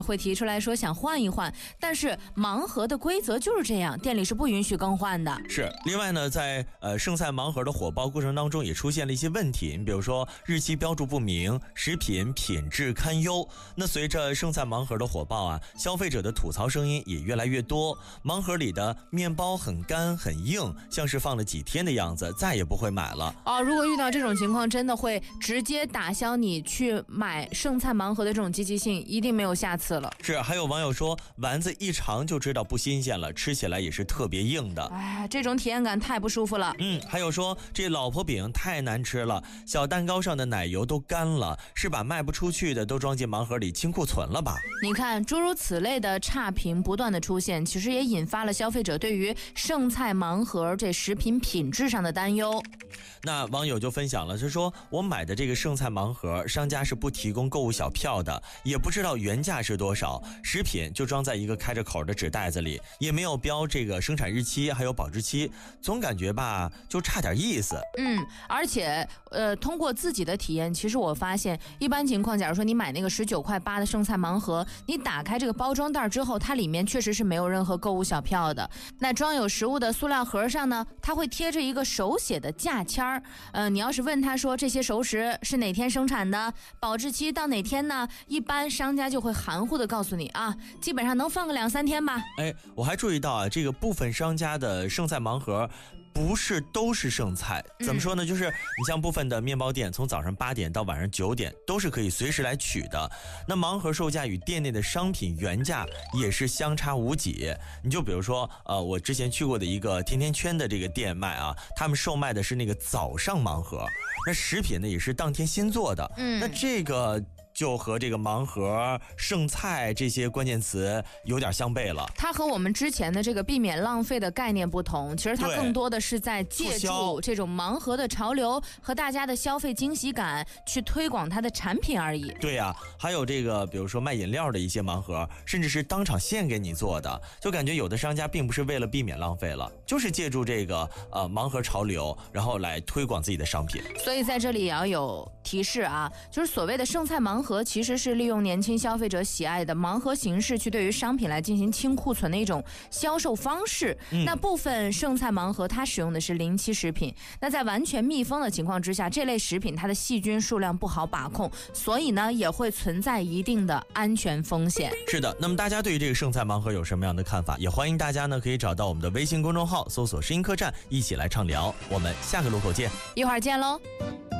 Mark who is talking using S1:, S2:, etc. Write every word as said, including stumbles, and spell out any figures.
S1: 会提出来说想换一换，但是盲盒的规则就是这样，店里是不允许更换的。
S2: 是，另外呢，在呃剩菜盲盒的火爆过程当中，也出现了一些问题，你比如说日期标注不明，食品品质堪忧。那随着剩菜盲盒的火爆啊，消费者的吐槽声音也越来越多。盲盒里的面包很干很硬，像是放了几天的样子，再也不会买了。
S1: 哦，如果遇到这种情况，真的会直接打消你去买剩菜盲盒的这种积极性，一定没有下次了。
S2: 是，还有网友说丸子一尝就知道不新鲜了，吃起来也是特别硬的。
S1: 哎，这种体验感太不舒服了。
S2: 嗯，还有说这老婆饼太难吃了，小蛋糕上的奶油都干了，是把卖不出去的都装进盲盒里清库存了吧？
S1: 你看，诸如此类的差评不断的出现，其实也引发了消费者对于剩菜盲盒这食品品质上的担忧。
S2: 那网友就分享了，他说我买的这个剩菜盲盒，商家是不提供购物小票的，也不知道原价是多少，食品就装在一个开着口的纸袋子里，也没有标这个生产日期还有保质期，总感觉吧就差点意思。
S1: 嗯，而且呃，通过自己的体验，其实我发现一般情况，假如说你买那个十九块八的剩菜盲盒，你打开这个包装袋之后，它里面确实是没有任何购物小票的。那装有食物的塑料盒上呢，它会贴着一个手写的价签儿。呃，你要是问他说这些熟食是哪天生产的，保质期到哪天呢？一般商家就会含糊的告诉你啊，基本上能放个两三天吧。
S2: 哎，我还注意到啊，这个部分商家的剩菜盲盒不是都是剩菜，怎么说呢？就是你像部分的面包店，从早上八点到晚上九点都是可以随时来取的。那盲盒售价与店内的商品原价也是相差无几。你就比如说，呃，我之前去过的一个甜甜圈的这个店卖啊，他们售卖的是那个早上盲盒，那食品呢也是当天新做的。嗯，那这个就和这个盲盒、剩菜这些关键词有点相悖了。
S1: 它和我们之前的这个避免浪费的概念不同，其实它更多的是在借助这种盲盒的潮流和大家的消费惊喜感去推广它的产品而已。
S2: 对呀、啊，还有这个比如说卖饮料的一些盲盒，甚至是当场现给你做的，就感觉有的商家并不是为了避免浪费了，就是借助这个呃盲盒潮流，然后来推广自己的商品。
S1: 所以在这里也要有提示啊，就是所谓的剩菜盲盒其实是利用年轻消费者喜爱的盲盒形式去对于商品来进行清库存的一种销售方式。嗯、那部分剩菜盲盒它使用的是临期食品，那在完全密封的情况之下，这类食品它的细菌数量不好把控，所以呢也会存在一定的安全风险。
S2: 是的，那么大家对于这个剩菜盲盒有什么样的看法？也欢迎大家呢可以找到我们的微信公众号，搜索声音客栈，一起来畅聊。我们下个路口见，
S1: 一会儿见喽。